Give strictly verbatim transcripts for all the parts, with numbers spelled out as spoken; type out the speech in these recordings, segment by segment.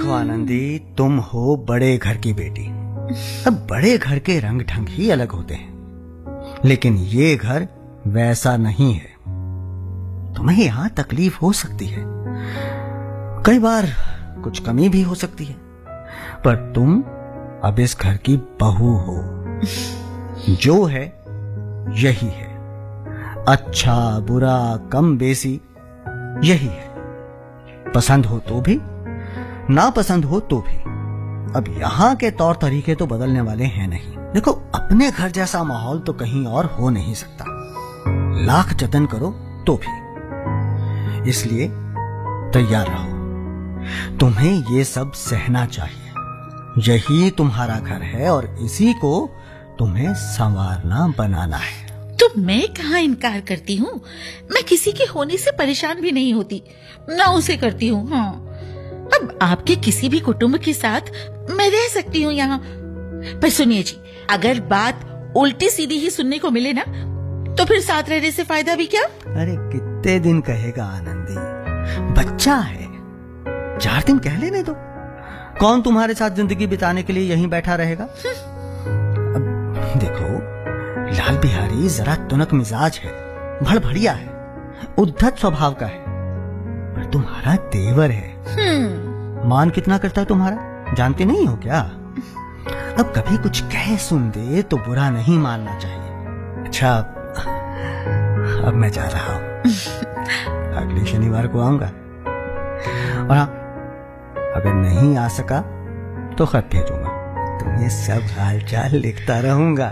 देखो आनंदी, तुम हो बड़े घर की बेटी। अब बड़े घर के रंग ढंग ही अलग होते हैं, लेकिन ये घर वैसा नहीं है। तुम्हें यहां तकलीफ हो सकती है, कई बार कुछ कमी भी हो सकती है, पर तुम अब इस घर की बहू हो। जो है यही है, अच्छा बुरा कम बेसी यही है। पसंद हो तो भी, ना पसंद हो तो भी। अब यहां के तौर तरीके तो बदलने वाले हैं नहीं। देखो, अपने घर जैसा माहौल तो कहीं और हो नहीं सकता, लाख जतन करो तो भी। इसलिए तैयार रहो, तुम्हें ये सब सहना चाहिए। यही तुम्हारा घर है और इसी को तुम्हें संवारना बनाना है। तो मैं कहाँ इनकार करती हूँ। मैं किसी के होने से परेशान भी नहीं होती, ना उसे करती हूँ। हाँ, अब आपके किसी भी कुटुंब के साथ मैं रह सकती हूँ यहाँ। पर सुनिए जी, अगर बात उल्टी सीधी ही सुनने को मिले ना, तो फिर साथ रहने से फायदा भी क्या? अरे कितने दिन कहेगा आनंदी, बच्चा है, चार दिन कह लेने दो। कौन तुम्हारे साथ जिंदगी बिताने के लिए यहीं बैठा रहेगा? अब देखो, लाल बिहारी जरा तुनक मिजाज है, भड़भड़िया है, उद्धत स्वभाव का है, पर तुम्हारा तेवर है। मान कितना करता है तुम्हारा, जानते नहीं हो क्या? अब कभी कुछ कह सुन दे तो बुरा नहीं मानना चाहिए। अच्छा, अब मैं जा रहा हूं, अगले शनिवार को आऊंगा। और हाँ, अगर नहीं आ सका तो खत भेजूंगा, तुम्हें सब हालचाल लिखता रहूंगा।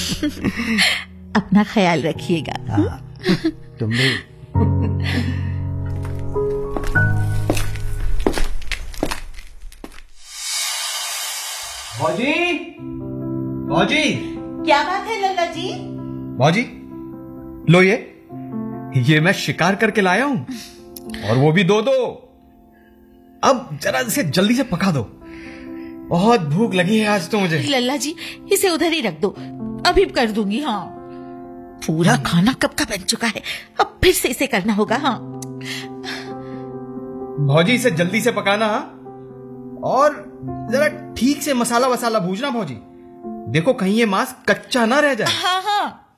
अपना ख्याल रखिएगा। हाँ, तुम भी। भौजी, भौजी, क्या बात है लल्ला जी? भौजी, लो ये ये मैं शिकार करके लाया हूं, और वो भी दो दो। अब जरा इसे जल्दी से पका दो, बहुत भूख लगी है आज तो मुझे। लल्ला जी, इसे उधर ही रख दो, अभी कर दूंगी। हाँ, पूरा खाना कब का बन चुका है, अब फिर से इसे करना होगा। हाँ भौजी, इसे जल्दी से पकाना, और जरा ठीक से मसाला वसाला भूजना भौजी। देखो कहीं ये मांस कच्चा ना रह जाए। हाँ हाँ।